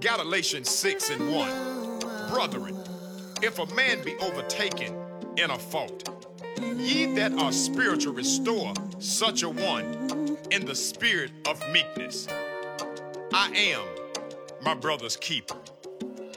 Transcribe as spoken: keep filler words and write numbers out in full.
Galatians six and one. Brethren, if a man be overtaken in a fault, ye that are spiritual restore such a one in the spirit of meekness. I am my brother's keeper.